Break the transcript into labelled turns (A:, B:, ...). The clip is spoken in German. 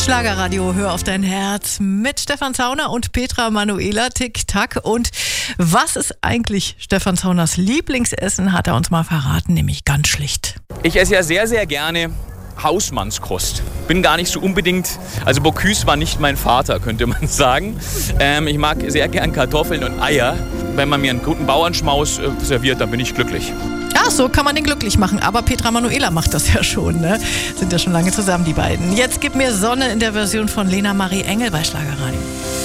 A: Schlagerradio, hör auf dein Herz mit Stefan Zauner und Petra Manuela Tick-Tack. Und was ist eigentlich Stefan Zauners Lieblingsessen, hat er uns mal verraten, nämlich ganz schlicht.
B: Ich esse ja sehr, sehr gerne Hausmannskost. Bin gar nicht so unbedingt, also Bocuse war nicht mein Vater, könnte man sagen. Ich mag sehr gern Kartoffeln und Eier. Wenn man mir einen guten Bauernschmaus serviert, dann bin ich glücklich.
A: Ach, so kann man den glücklich machen. Aber Petra Manuela macht das ja schon, ne? Sind ja schon lange zusammen, die beiden. Jetzt gib mir Sonne in der Version von Lena Marie Engel bei Schlagerradio.